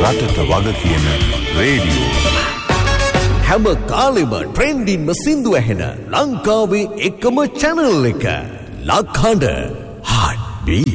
රටට වග කියන රේඩියෝ. හැම කාලෙම ට්‍රෙන්ඩින්ම සින්දු ඇහෙන ලංකාවේ එකම channel එක. ලක්හඬ Heartbeat.